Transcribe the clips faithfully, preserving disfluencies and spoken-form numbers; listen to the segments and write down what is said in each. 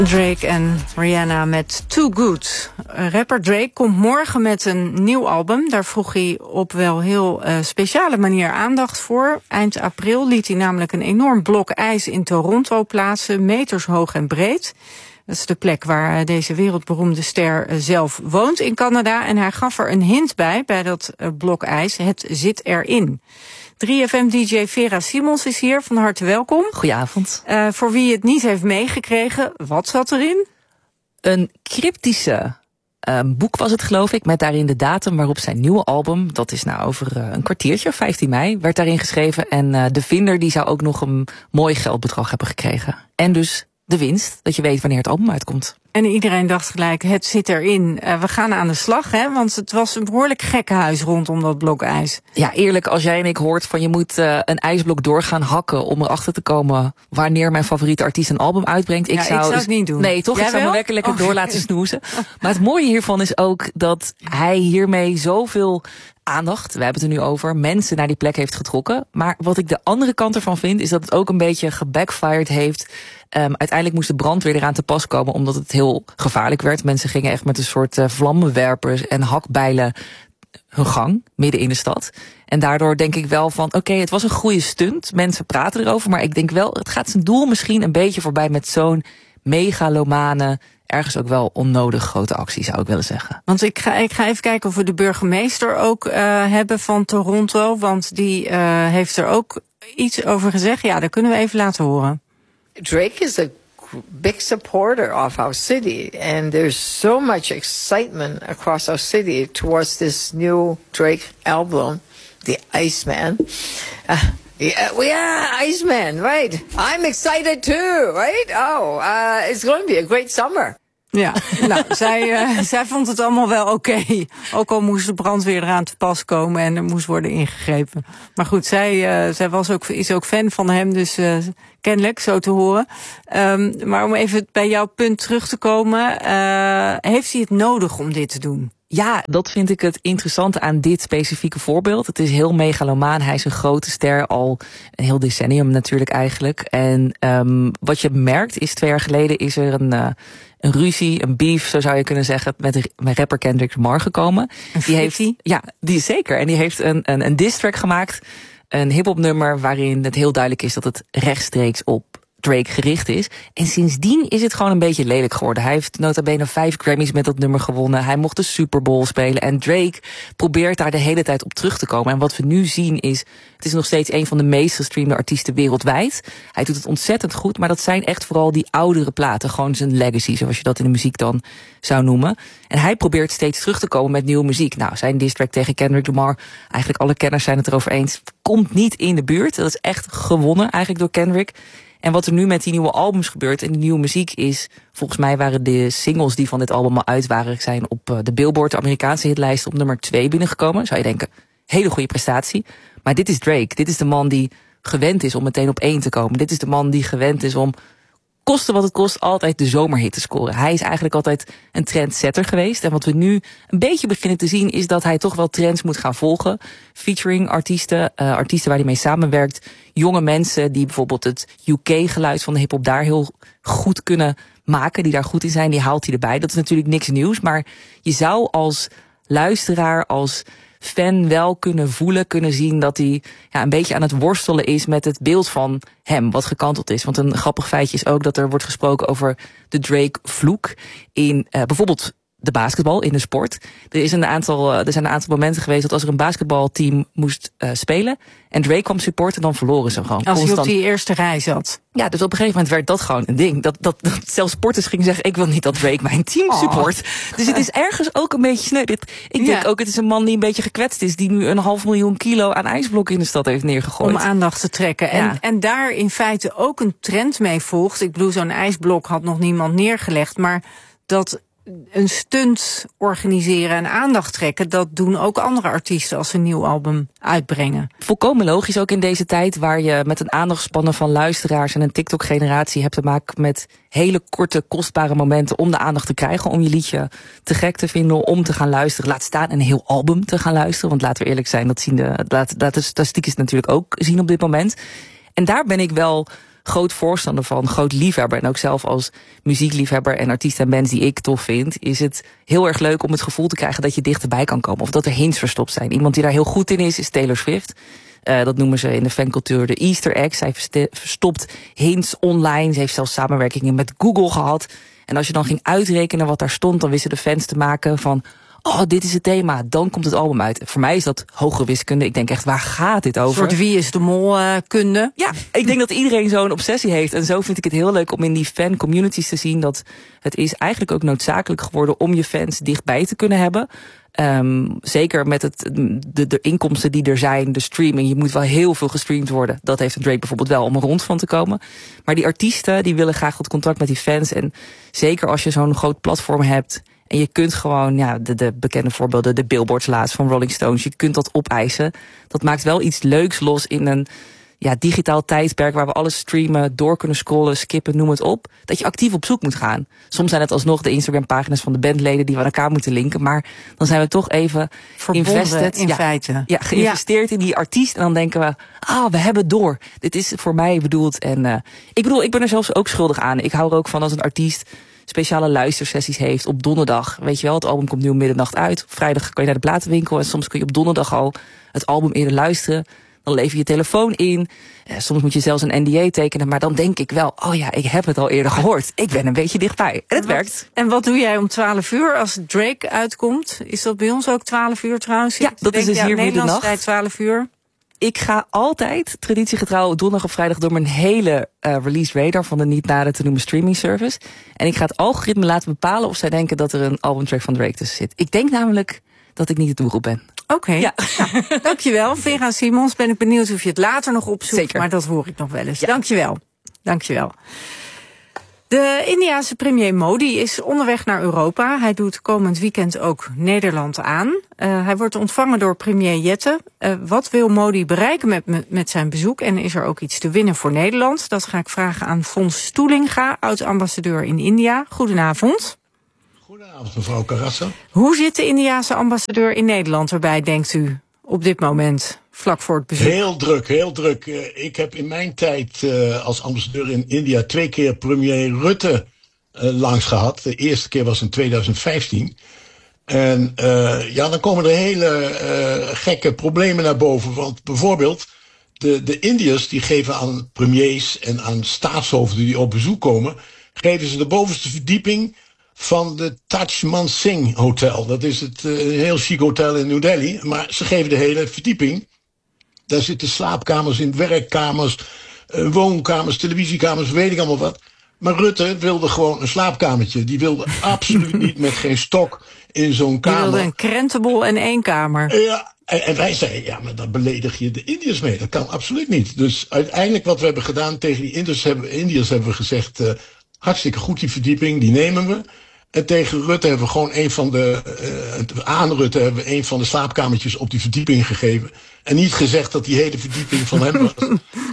Drake en Rihanna met Too Good. Rapper Drake komt morgen met een nieuw album. Daar vroeg hij op wel heel uh, speciale manier aandacht voor. Eind april liet hij namelijk een enorm blok ijs in Toronto plaatsen, meters hoog en breed. Dat is de plek waar deze wereldberoemde ster zelf woont in Canada. En hij gaf er een hint bij, bij dat blok ijs. Het zit erin. drie F M-D J Vera Simons is hier. Van harte welkom. Goedenavond. Uh, voor wie het niet heeft meegekregen, wat zat erin? Een cryptische uh, boek was het, geloof ik, met daarin de datum waarop zijn nieuwe album, dat is nou over uh, een kwartiertje, vijftien mei, werd daarin geschreven. En uh, de vinder die zou ook nog een mooi geldbedrag hebben gekregen. En dus de winst, dat je weet wanneer het album uitkomt. En iedereen dacht gelijk, het zit erin. Uh, we gaan aan de slag, hè? Want het was een behoorlijk gekkenhuis rondom dat blok ijs. Ja, eerlijk, als jij en ik hoort van je moet uh, een ijsblok doorgaan hakken om erachter te komen wanneer mijn favoriete artiest een album uitbrengt. Ik ja, zou, ik zou het niet doen. Nee, toch? Jij ik zou wel? me lekker lekker oh, door laten snoezen. Maar het mooie hiervan is ook dat hij hiermee zoveel aandacht, we hebben het er nu over, mensen naar die plek heeft getrokken. Maar wat ik de andere kant ervan vind, is dat het ook een beetje gebackfired heeft. Um, uiteindelijk moest de brandweer eraan te pas komen, omdat het heel gevaarlijk werd. Mensen gingen echt met een soort uh, vlammenwerpers en hakbijlen hun gang, midden in de stad. En daardoor denk ik wel van, oké, okay, het was een goede stunt. Mensen praten erover, maar ik denk wel, het gaat zijn doel misschien een beetje voorbij met zo'n megalomane, ergens ook wel onnodig grote actie, zou ik willen zeggen. Want ik ga, ik ga even kijken of we de burgemeester ook uh, hebben van Toronto. Want die uh, heeft er ook iets over gezegd. Ja, dat kunnen we even laten horen. Drake is a big supporter of our city, and there's so much excitement across our city towards this new Drake album, The Iceman. Uh, yeah, we are Iceman, right? I'm excited too, right? Oh, uh, it's going to be a great summer. Ja, nou, zij, uh, zij vond het allemaal wel oké. Okay. Ook al moest de brandweer eraan te pas komen en er moest worden ingegrepen. Maar goed, zij, uh, zij was ook, is ook fan van hem, dus uh, kennelijk, zo te horen. Um, maar om even bij jouw punt terug te komen, uh, heeft hij het nodig om dit te doen? Ja, dat vind ik het interessante aan dit specifieke voorbeeld. Het is heel megalomaan. Hij is een grote ster, al een heel decennium natuurlijk eigenlijk. En um, wat je merkt is, twee jaar geleden is er een, uh, een ruzie, een beef, zo zou je kunnen zeggen, met, met rapper Kendrick Lamar gekomen. Een die heeft, ja, die is zeker. En die heeft een, een, een diss track gemaakt, een hip-hop nummer waarin het heel duidelijk is dat het rechtstreeks op Drake gericht is. En sindsdien is het gewoon een beetje lelijk geworden. Hij heeft nota bene vijf Grammys met dat nummer gewonnen. Hij mocht de Super Bowl spelen. En Drake probeert daar de hele tijd op terug te komen. En wat we nu zien is, het is nog steeds een van de meest gestreamde artiesten wereldwijd. Hij doet het ontzettend goed, maar dat zijn echt vooral die oudere platen. Gewoon zijn legacy, zoals je dat in de muziek dan zou noemen. En hij probeert steeds terug te komen met nieuwe muziek. Nou, zijn diss track tegen Kendrick Lamar, eigenlijk alle kenners zijn het erover eens, komt niet in de buurt. Dat is echt gewonnen eigenlijk door Kendrick. En wat er nu met die nieuwe albums gebeurt en die nieuwe muziek is, volgens mij waren de singles die van dit album al uit waren, zijn op de Billboard, de Amerikaanse hitlijst, op nummer twee binnengekomen. Zou je denken, hele goede prestatie. Maar dit is Drake. Dit is de man die gewend is om meteen op één te komen. Dit is de man die gewend is om, koste wat het kost, altijd de zomerhit te scoren. Hij is eigenlijk altijd een trendsetter geweest. En wat we nu een beetje beginnen te zien, is dat hij toch wel trends moet gaan volgen. Featuring artiesten, uh, artiesten waar hij mee samenwerkt. Jonge mensen die bijvoorbeeld het U K-geluid van de hiphop daar heel goed kunnen maken. Die daar goed in zijn, die haalt hij erbij. Dat is natuurlijk niks nieuws. Maar je zou als luisteraar, als fan wel kunnen voelen, kunnen zien dat hij ja, een beetje aan het worstelen is met het beeld van hem, wat gekanteld is. Want een grappig feitje is ook dat er wordt gesproken over de Drake-vloek in uh, bijvoorbeeld de basketbal, in de sport. Er, is een aantal, er zijn een aantal momenten geweest dat als er een basketbalteam moest uh, spelen en Drake kwam supporten, dan verloren ze gewoon. Als constant. hij op die eerste rij zat. Ja, dus op een gegeven moment werd dat gewoon een ding. Dat, dat, dat zelfs sporters gingen zeggen, ik wil niet dat Drake mijn team support. Oh. Dus het is ergens ook een beetje sneu. Dit, ik denk ja. ook, het is een man die een beetje gekwetst is, die nu een half miljoen kilo aan ijsblokken in de stad heeft neergegooid. Om aandacht te trekken. Ja. En, en daar in feite ook een trend mee volgt. Ik bedoel, zo'n ijsblok had nog niemand neergelegd, maar dat een stunt organiseren en aandacht trekken, dat doen ook andere artiesten als ze een nieuw album uitbrengen. Volkomen logisch, ook in deze tijd waar je met een aandachtspannen van luisteraars en een TikTok-generatie hebt te maken met hele korte, kostbare momenten om de aandacht te krijgen, om je liedje te gek te vinden, om te gaan luisteren. Laat staan een heel album te gaan luisteren, want laten we eerlijk zijn, dat zien de, laat, laat de statistieken natuurlijk ook zien op dit moment. En daar ben ik wel groot voorstander van, groot liefhebber. En ook zelf als muziekliefhebber en artiest en bands die ik tof vind, is het heel erg leuk om het gevoel te krijgen dat je dichterbij kan komen. Of dat er hints verstopt zijn. Iemand die daar heel goed in is, is Taylor Swift. Uh, dat noemen ze in de fancultuur de Easter eggs. Zij verstopt hints online. Ze heeft zelfs samenwerkingen met Google gehad. En als je dan ging uitrekenen wat daar stond, dan wisten de fans te maken van, oh, dit is het thema, dan komt het album uit. Voor mij is dat hogere wiskunde. Ik denk echt, waar gaat dit over? Een soort Wie is de Mol uh, kunde. Ja, ik denk dat iedereen zo'n obsessie heeft. En zo vind ik het heel leuk om in die fan-communities te zien dat het is eigenlijk ook noodzakelijk geworden om je fans dichtbij te kunnen hebben. Um, zeker met het, de, de inkomsten die er zijn, de streaming. Je moet wel heel veel gestreamd worden. Dat heeft een Drake bijvoorbeeld wel om er rond van te komen. Maar die artiesten die willen graag het contact met die fans. En zeker als je zo'n groot platform hebt en je kunt gewoon, ja, de, de bekende voorbeelden, de Billboards laatst van Rolling Stones, je kunt dat opeisen. Dat maakt wel iets leuks los in een ja, digitaal tijdperk waar we alles streamen, door kunnen scrollen, skippen, noem het op. Dat je actief op zoek moet gaan. Soms zijn het alsnog de Instagram-pagina's van de bandleden die we aan elkaar moeten linken. Maar dan zijn we toch even verbonden invested, in ja, feite. Ja, geïnvesteerd ja. in die artiest. En dan denken we, ah, we hebben het door. Dit is voor mij bedoeld. En uh, ik bedoel, ik ben er zelfs ook schuldig aan. Ik hou er ook van als een artiest speciale luistersessies heeft op donderdag. Weet je wel, het album komt nu om middernacht uit. Op vrijdag kan je naar de platenwinkel en soms kun je op donderdag al het album eerder luisteren. Dan lever je je telefoon in. Eh, soms moet je zelfs een N D A tekenen. Maar dan denk ik wel, oh ja, ik heb het al eerder gehoord. Ik ben een beetje dichtbij. En het wat, werkt. En wat doe jij om twaalf uur als Drake uitkomt? Is dat bij ons ook twaalf uur trouwens? Ja, dat is dus ja, hier middernacht. tijd twaalf uur. Ik ga altijd, traditiegetrouw, donderdag of vrijdag door mijn hele uh, release radar van de niet nader te noemen streaming service. En ik ga het algoritme laten bepalen of zij denken dat er een albumtrack van Drake tussen zit. Ik denk namelijk dat ik niet de doelgroep ben. Oké, okay. ja. nou, dankjewel. Vera Simons, ben ik benieuwd of je het later nog opzoekt. Zeker. Maar dat hoor ik nog wel eens. Ja. Dankjewel. Dankjewel. De Indiase premier Modi is onderweg naar Europa. Hij doet komend weekend ook Nederland aan. Uh, hij wordt ontvangen door premier Jette. Uh, wat wil Modi bereiken met, met zijn bezoek? En is er ook iets te winnen voor Nederland? Dat ga ik vragen aan Fons Stoelinga, oud-ambassadeur in India. Goedenavond. Goedenavond, mevrouw Carassa. Hoe zit de Indiase ambassadeur in Nederland erbij, denkt u, op dit moment, vlak voor het bezoek? Heel druk, heel druk. Uh, ik heb in mijn tijd uh, als ambassadeur in India twee keer premier Rutte uh, langs gehad. De eerste keer was in tweeduizend vijftien. En uh, ja, dan komen er hele uh, gekke problemen naar boven. Want bijvoorbeeld, de, de Indiërs die geven aan premiers en aan staatshoofden die op bezoek komen, geven ze de bovenste verdieping van de Taj Mansingh Hotel. Dat is het uh, een heel chic hotel in New Delhi. Maar ze geven de hele verdieping. Daar zitten slaapkamers in, werkkamers, uh, woonkamers, televisiekamers, weet ik allemaal wat. Maar Rutte wilde gewoon een slaapkamertje. Die wilde absoluut niet met geen stok in zo'n kamer. Die wilde een krentenbol en één kamer. Ja, en, en wij zeiden, ja, maar dan beledig je de Indiërs mee. Dat kan absoluut niet. Dus uiteindelijk wat we hebben gedaan tegen die Indiërs hebben, Indiërs hebben we gezegd, uh, hartstikke goed die verdieping, die nemen we. En tegen Rutte hebben we gewoon een van de, uh, aan Rutte hebben we een van de slaapkamertjes op die verdieping gegeven. En niet gezegd dat die hele verdieping van hem was.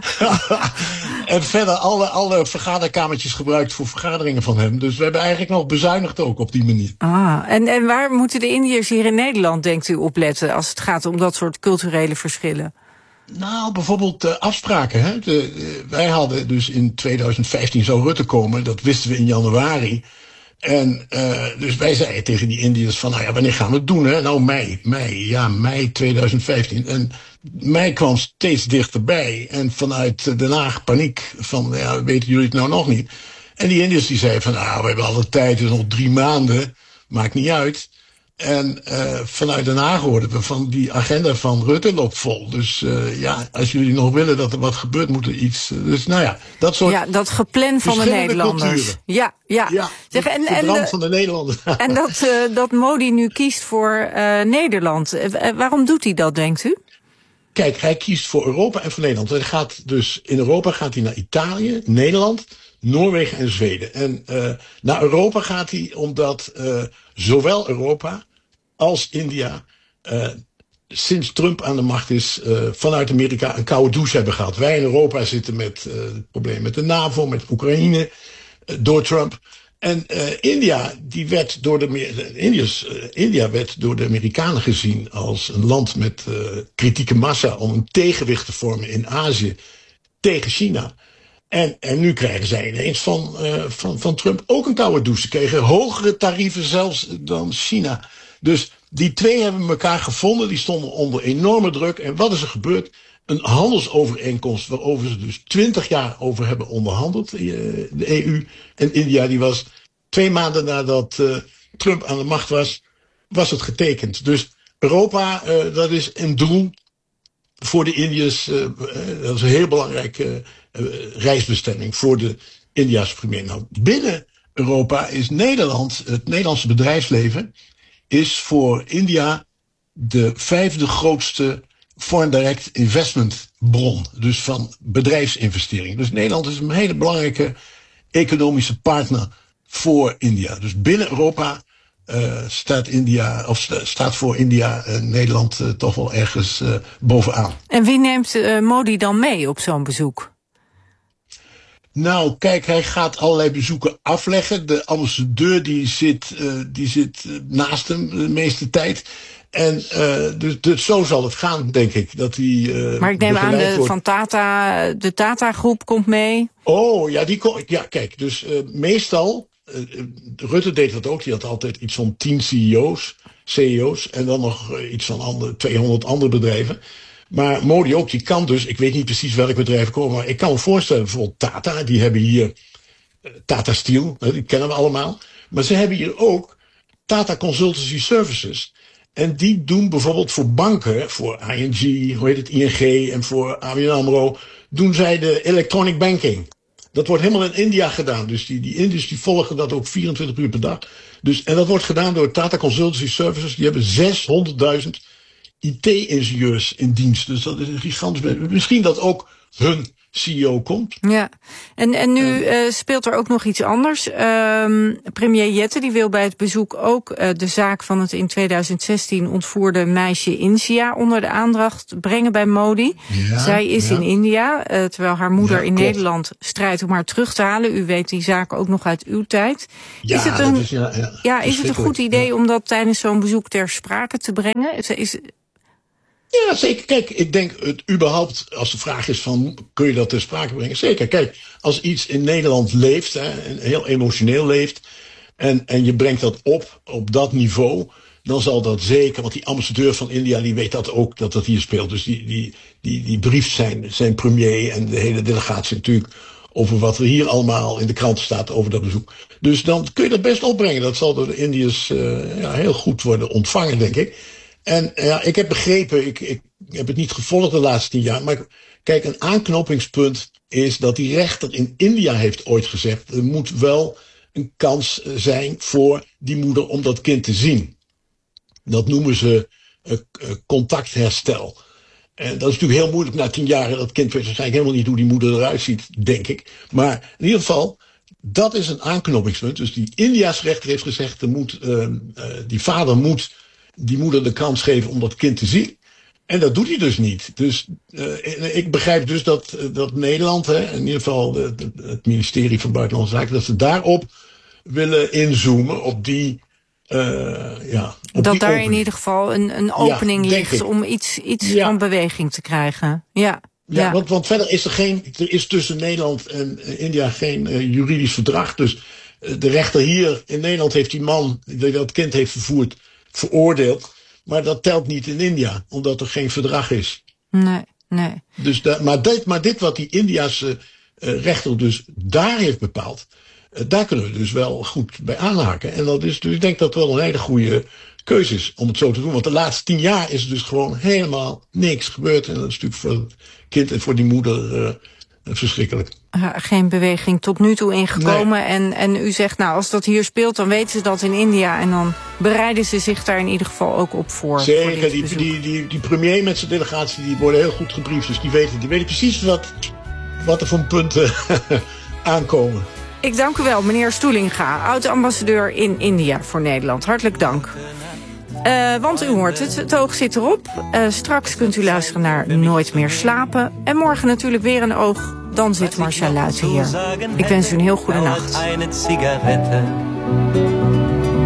En verder alle, alle vergaderkamertjes gebruikt voor vergaderingen van hem. Dus we hebben eigenlijk nog bezuinigd ook op die manier. Ah, en, en waar moeten de Indiërs hier in Nederland, denkt u, op letten als het gaat om dat soort culturele verschillen? Nou, bijvoorbeeld uh, afspraken. Hè? De, uh, wij hadden dus in tweeduizend vijftien zou Rutte komen. Dat wisten we in januari. En uh, dus wij zeiden tegen die Indiërs van, nou ja, wanneer gaan we het doen? Hè? Nou, mei, mei, ja, mei tweeduizend vijftien. En mei kwam steeds dichterbij. En vanuit Den Haag paniek van, ja, weten jullie het nou nog niet? En die Indiërs die zeiden van, nou, we hebben alle tijd, dus nog drie maanden, maakt niet uit. En uh, vanuit Den Haag hoorden we van die agenda van Rutte loopt vol. Dus uh, ja, als jullie nog willen dat er wat gebeurt, moet er iets. Uh, dus nou ja, dat soort. Ja, dat geplan van de Nederlanders. Culturen. Ja, ja. ja zeg, en, de en, brand van de Nederlanders. En dat, uh, dat Modi nu kiest voor uh, Nederland. Uh, waarom doet hij dat, denkt u? Kijk, hij kiest voor Europa en voor Nederland. Hij gaat dus in Europa gaat hij naar Italië, Nederland, Noorwegen en Zweden. En uh, naar Europa gaat hij omdat uh, zowel Europa als India uh, sinds Trump aan de macht is, uh, vanuit Amerika een koude douche hebben gehad. Wij in Europa zitten met uh, het probleem met de NAVO, met Oekraïne, uh, door Trump. En uh, India, die werd door de, Indiërs, uh, India werd door de Amerikanen gezien als een land met uh, kritieke massa om een tegenwicht te vormen in Azië tegen China. En, en nu krijgen zij ineens van, uh, van, van Trump ook een koude douche. Ze kregen hogere tarieven zelfs dan China. Dus die twee hebben elkaar gevonden. Die stonden onder enorme druk. En wat is er gebeurd? Een handelsovereenkomst waarover ze dus twintig jaar over hebben onderhandeld. De E U en India, die was twee maanden nadat uh, Trump aan de macht was, was het getekend. Dus Europa, uh, dat is een doel voor de Indiërs. Uh, dat is een heel belangrijke uh, reisbestemming voor de Indiase premier. Nou, binnen Europa is Nederland, het Nederlandse bedrijfsleven, is voor India de vijfde grootste foreign direct investment bron. Dus van bedrijfsinvestering. Dus Nederland is een hele belangrijke economische partner voor India. Dus binnen Europa uh, staat India, of sta, staat voor India uh, Nederland uh, toch wel ergens uh, bovenaan. En wie neemt uh, Modi dan mee op zo'n bezoek? Nou, kijk, hij gaat allerlei bezoeken afleggen. De ambassadeur die zit, uh, die zit naast hem de meeste tijd. En uh, dus, dus zo zal het gaan, denk ik. Dat hij, uh, maar ik neem aan, de, van Tata, de Tata-groep komt mee. Oh, ja, die komt. Ja, kijk, dus uh, meestal, uh, Rutte deed dat ook. Die had altijd iets van tien C E O's, C E O's en dan nog uh, iets van andere, tweehonderd andere bedrijven. Maar Modi ook, die kan dus, ik weet niet precies welk bedrijf komen, maar ik kan me voorstellen, bijvoorbeeld Tata, die hebben hier uh, Tata Steel, uh, die kennen we allemaal. Maar ze hebben hier ook Tata Consultancy Services. En die doen bijvoorbeeld voor banken, voor I N G, hoe heet het, I N G en voor A B N AMRO, doen zij de electronic banking. Dat wordt helemaal in India gedaan. Dus die, die Indiërs die volgen dat ook vierentwintig uur per dag. Dus, en dat wordt gedaan door Tata Consultancy Services. Die hebben zeshonderdduizend I T-ingenieurs in dienst. Dus dat is een gigantisch. Misschien dat ook hun C E O komt. Ja, en, en nu uh, speelt er ook nog iets anders. Um, premier Jette die wil bij het bezoek ook uh, de zaak van het in tweeduizend zestien ontvoerde meisje Insia onder de aandacht brengen bij Modi. Ja, Zij is ja. in India, uh, terwijl haar moeder ja, in klopt. Nederland strijdt om haar terug te halen. U weet die zaak ook nog uit uw tijd. Ja, is het een, is, ja, ja, ja, is het een goed idee ja. om dat tijdens zo'n bezoek ter sprake te brengen? Is, is, Ja, zeker. Kijk, ik denk het überhaupt, als de vraag is van, kun je dat ter sprake brengen? Zeker. Kijk, als iets in Nederland leeft, hè, heel emotioneel leeft, en, en je brengt dat op, op dat niveau, dan zal dat zeker, want die ambassadeur van India, die weet dat ook, dat dat hier speelt. Dus die, die, die, die brieft zijn, zijn premier en de hele delegatie natuurlijk over wat er hier allemaal in de kranten staat over dat bezoek. Dus dan kun je dat best opbrengen. Dat zal door de Indiërs uh, ja, heel goed worden ontvangen, denk ik. En ja, ik heb begrepen, ik, ik heb het niet gevolgd de laatste tien jaar, maar kijk, een aanknopingspunt is dat die rechter in India heeft ooit gezegd, er moet wel een kans zijn voor die moeder om dat kind te zien. Dat noemen ze uh, contactherstel. En dat is natuurlijk heel moeilijk na tien jaar, dat kind weet waarschijnlijk helemaal niet hoe die moeder eruit ziet, denk ik. Maar in ieder geval, dat is een aanknopingspunt. Dus die India's rechter heeft gezegd, er moet, uh, uh, die vader moet die moeder de kans geven om dat kind te zien. En dat doet hij dus niet. Dus uh, ik begrijp dus dat, dat Nederland, hè, in ieder geval de, de, het ministerie van Buitenlandse Zaken, dat ze daarop willen inzoomen, op die uh, ja. Op dat die daar opening. in ieder geval een, een opening ja, ligt ik. om iets, iets ja. van beweging te krijgen. Ja. Ja, ja. Want, want verder is er geen, er is tussen Nederland en India geen uh, juridisch verdrag. Dus uh, de rechter hier in Nederland heeft die man die dat kind heeft vervoerd veroordeeld. Maar dat telt niet in India, omdat er geen verdrag is. Nee, nee. Dus da, maar, dit, maar dit wat die Indiase uh, rechter dus daar heeft bepaald, uh, daar kunnen we dus wel goed bij aanhaken. En dat is dus, ik denk dat het wel een hele goede keuze is om het zo te doen. Want de laatste tien jaar is er dus gewoon helemaal niks gebeurd. En dat is natuurlijk voor het kind en voor die moeder uh, verschrikkelijk. Uh, geen beweging tot nu toe ingekomen. Nee. En, en u zegt, nou, als dat hier speelt, dan weten ze dat in India. En dan bereiden ze zich daar in ieder geval ook op voor. Zeker, voor die, die, die, die premier met zijn delegatie, die worden heel goed gebriefd. Dus die weten, die weten precies wat, wat er voor punten aankomen. Ik dank u wel, meneer Stoelinga, oud-ambassadeur in India voor Nederland. Hartelijk dank. Uh, want u hoort het, het oog zit erop. Uh, straks kunt u luisteren naar Nooit meer slapen. En morgen natuurlijk weer een oog. Dan zit Marcia Luiten hier. Ik wens u een heel goede nacht.